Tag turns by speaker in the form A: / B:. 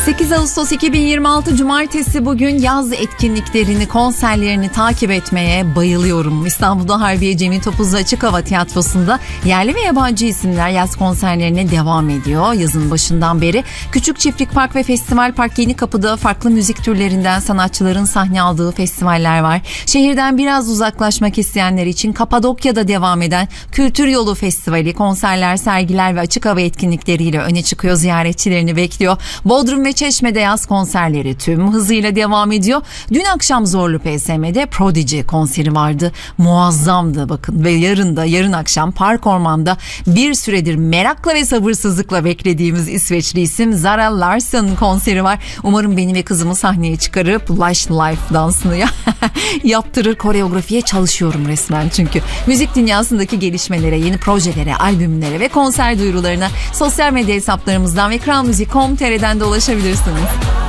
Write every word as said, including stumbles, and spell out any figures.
A: sekiz Ağustos iki bin yirmi altı Cumartesi, bugün yaz etkinliklerini, konserlerini takip etmeye bayılıyorum. İstanbul'da Harbiye Cemil Topuzlu Açık Hava Tiyatrosu'nda yerli ve yabancı isimler yaz konserlerine devam ediyor. Yazın başından beri Küçük Çiftlik Park ve Festival Park Yenikapı'da farklı müzik türlerinden sanatçıların sahne aldığı festivaller var. Şehirden biraz uzaklaşmak isteyenler için Kapadokya'da devam eden Kültür Yolu Festivali konserler, sergiler ve açık hava etkinlikleriyle öne çıkıyor, ziyaretçilerini bekliyor. Bodrum ve Çeşme'de yaz konserleri tüm hızıyla devam ediyor. Dün akşam Zorlu P S M'de Prodigy konseri vardı. Muazzamdı bakın. Ve yarın da yarın akşam Park Orman'da bir süredir merakla ve sabırsızlıkla beklediğimiz İsveçli isim Zara Larsson'un konseri var. Umarım beni ve kızımı sahneye çıkarıp Lush Life dansını ya yaptırır, koreografiye çalışıyorum resmen çünkü. Müzik dünyasındaki gelişmelere, yeni projelere, albümlere ve konser duyurularına sosyal medya hesaplarımızdan ve kral müzik nokta com nokta tr'den de ulaşabilirsiniz.